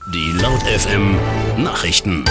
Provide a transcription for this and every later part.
Die Laut FM Nachrichten.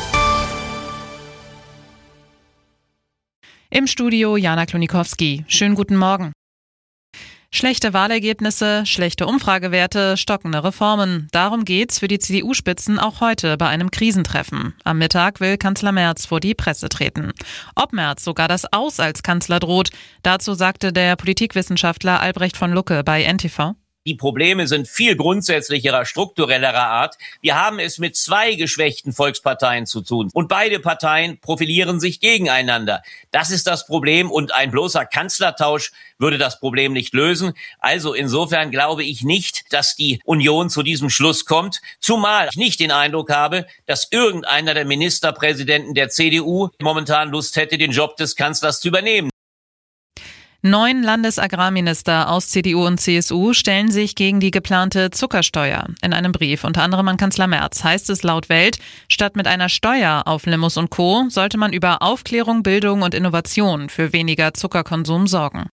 Im Studio Jana Klonikowski. Schönen guten Morgen. Schlechte Wahlergebnisse, schlechte Umfragewerte, stockende Reformen. Darum geht's für die CDU-Spitzen auch heute bei einem Krisentreffen. Am Mittag will Kanzler Merz vor die Presse treten. Ob Merz sogar das Aus als Kanzler droht, dazu sagte der Politikwissenschaftler Albrecht von Lucke bei NTV. Die Probleme sind viel grundsätzlicherer, strukturellerer Art. Wir haben es mit zwei geschwächten Volksparteien zu tun. Und beide Parteien profilieren sich gegeneinander. Das ist das Problem. Und ein bloßer Kanzlertausch würde das Problem nicht lösen. Also insofern glaube ich nicht, dass die Union zu diesem Schluss kommt. Zumal ich nicht den Eindruck habe, dass irgendeiner der Ministerpräsidenten der CDU momentan Lust hätte, den Job des Kanzlers zu übernehmen. 9 Landesagrarminister aus CDU und CSU stellen sich gegen die geplante Zuckersteuer. In einem Brief unter anderem an Kanzler Merz heißt es laut Welt, statt mit einer Steuer auf Limous und Co. sollte man über Aufklärung, Bildung und Innovation für weniger Zuckerkonsum sorgen.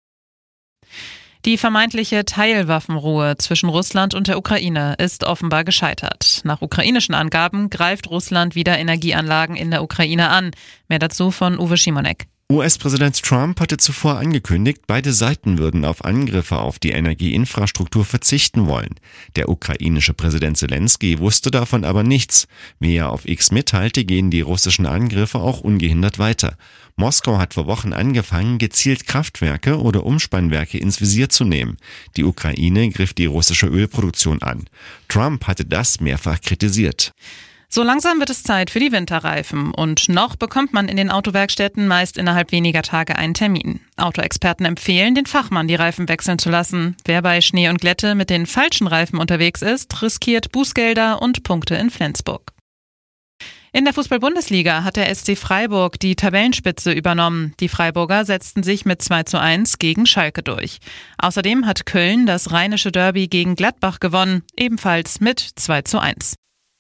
Die vermeintliche Teilwaffenruhe zwischen Russland und der Ukraine ist offenbar gescheitert. Nach ukrainischen Angaben greift Russland wieder Energieanlagen in der Ukraine an. Mehr dazu von Uwe Schimonek. US-Präsident Trump hatte zuvor angekündigt, beide Seiten würden auf Angriffe auf die Energieinfrastruktur verzichten wollen. Der ukrainische Präsident Zelensky wusste davon aber nichts. Wie er auf X mitteilte, gehen die russischen Angriffe auch ungehindert weiter. Moskau hat vor Wochen angefangen, gezielt Kraftwerke oder Umspannwerke ins Visier zu nehmen. Die Ukraine griff die russische Ölproduktion an. Trump hatte das mehrfach kritisiert. So langsam wird es Zeit für die Winterreifen und noch bekommt man in den Autowerkstätten meist innerhalb weniger Tage einen Termin. Autoexperten empfehlen, den Fachmann die Reifen wechseln zu lassen. Wer bei Schnee und Glätte mit den falschen Reifen unterwegs ist, riskiert Bußgelder und Punkte in Flensburg. In der Fußball-Bundesliga hat der SC Freiburg die Tabellenspitze übernommen. Die Freiburger setzten sich mit 2:1 gegen Schalke durch. Außerdem hat Köln das rheinische Derby gegen Gladbach gewonnen, ebenfalls mit 2:1.